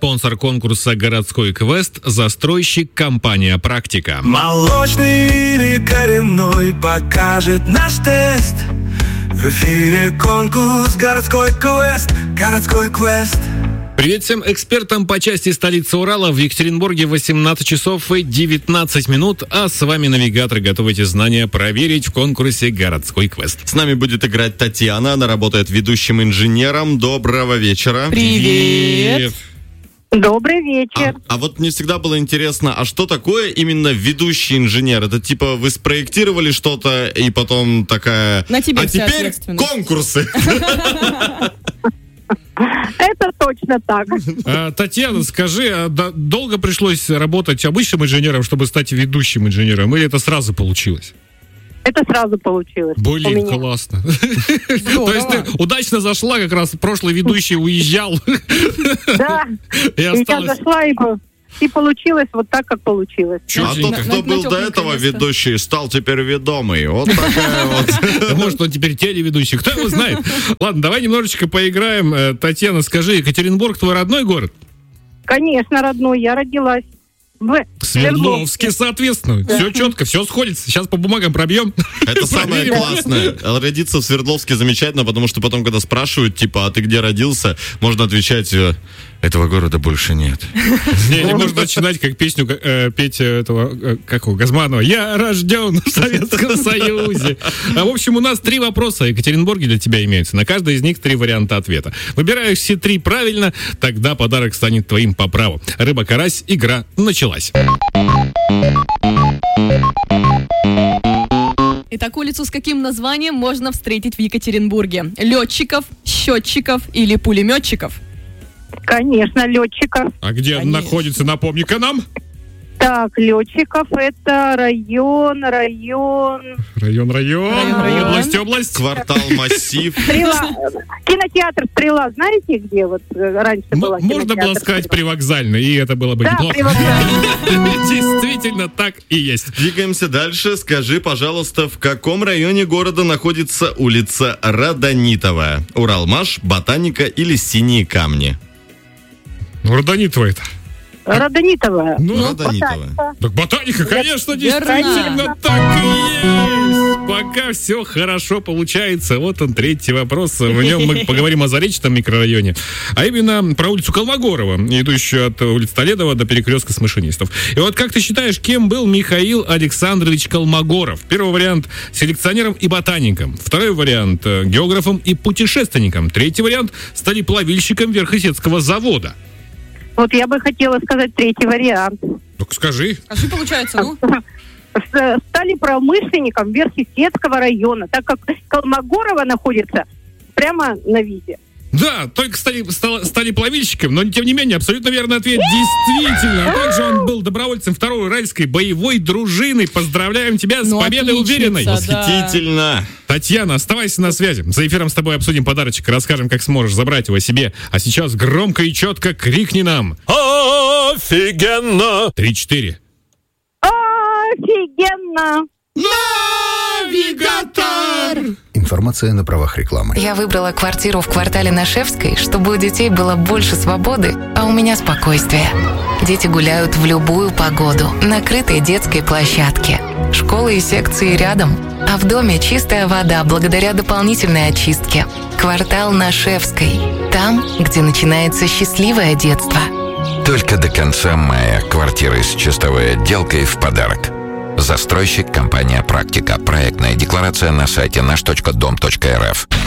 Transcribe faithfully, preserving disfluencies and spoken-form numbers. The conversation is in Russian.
спонсор конкурса «Городской квест» — застройщик компания «Практика». Молочный или коренной покажет наш тест. В эфире конкурс «Городской квест», «Городской квест». Привет всем экспертам по части столицы Урала. В Екатеринбурге восемнадцать часов и девятнадцать минут, а с вами навигатор. Готовите знания проверить в конкурсе «Городской квест». С нами будет играть Татьяна, она работает ведущим инженером. Доброго вечера. Привет. Добрый вечер. А, а вот мне всегда было интересно, а что такое именно ведущий инженер? Это типа вы спроектировали что-то и потом такая... На тебе а вся теперь ответственность. Конкурсы. Это точно так. А, Татьяна, скажи, а до- долго пришлось работать обычным инженером, чтобы стать ведущим инженером, или это сразу получилось? Это сразу получилось. У Блин, меня. классно. То есть ты удачно зашла, как раз прошлый ведущий уезжал. Да. И И я осталось... зашла, и, по- и получилось вот так, как получилось. Чё А же- тот, на- кто на был до тёпленькое этого место. ведущий, стал теперь ведомый. Вот такая вот. Да может, он теперь телеведущий, кто его знает. Ладно, давай немножечко поиграем. Э, Татьяна, скажи, Екатеринбург твой родной город? Конечно, родной, я родилась в Свердловске, соответственно. Все четко, все сходится. Сейчас по бумагам пробьем. Это самое Проверим. классное. Родиться в Свердловске замечательно, потому что потом, когда спрашивают, типа, а ты где родился, можно отвечать, э, этого города больше нет. Не, не можно начинать как песню э, петь э, этого, э, как его, Газманова. Я рожден в Советском Союзе. А, в общем, у нас три вопроса в Екатеринбурге для тебя имеются. На каждый из них три варианта ответа. Выбираешь все три правильно, тогда подарок станет твоим по праву. Рыба-карась, игра началась. Итак, улицу с каким названием можно встретить в Екатеринбурге? Летчиков, счетчиков или пулеметчиков? Конечно, летчиков. А где Конечно. находится, напомни-ка нам? Так, летчиков это район, район. Район, район, Район. область, область. Квартал Массив. Стрела. Кинотеатр «Стрела». Знаете, где вот э, раньше М- была? Можно было кинотеатр сказать «Стрела»? привокзальный, и это было бы Да, неплохо. привокзальный. Действительно, так и есть. Двигаемся дальше. Скажи, пожалуйста, в каком районе города находится улица Родонитовая? Уралмаш, Ботаника или Синие камни? Ну, Родонитова это. Родонитовая. Ну, Родонитовая. так ботаника, конечно, Верно. действительно так и есть. Пока все хорошо получается. Вот он, третий вопрос. В нем мы поговорим о Заречном микрорайоне. А именно про улицу Колмогорова, идущую от улицы Толедова до перекрестка с машинистов. И вот как ты считаешь, кем был Михаил Александрович Колмогоров? Первый вариант — селекционером и ботаником. Второй вариант — географом и путешественником. Третий вариант — сталеплавильщиком Верхесецкого завода. Вот я бы хотела сказать третий вариант. Так скажи. Скажи, получается, ну? С- Стали промышленником Верхесецкого района, так как Колмогорова находится прямо на виде. Да, только стали, стал- стали плавильщиком, но тем не менее, абсолютно верный ответ. Действительно. А также он был добровольцем второй уральской боевой дружины. Поздравляем тебя с Ну, победой отличница, уверенной. да. Восхитительно. Татьяна, оставайся на связи. За эфиром с тобой обсудим подарочек, расскажем, как сможешь забрать его себе. А сейчас громко и четко крикни нам. Офигенно. Три-четыре. Офигенно! Навигатор! Информация на правах рекламы. Я выбрала квартиру в квартале Нашевской, чтобы у детей было больше свободы, а у меня спокойствие. Дети гуляют в любую погоду, на крытой детской площадке. Школы и секции рядом, а в доме чистая вода благодаря дополнительной очистке. Квартал Нашевской. Там, где начинается счастливое детство. Только до конца мая квартиры с чистовой отделкой в подарок. Застройщик компания «Практика». Проектная декларация на сайте наш точка дом точка эр эф.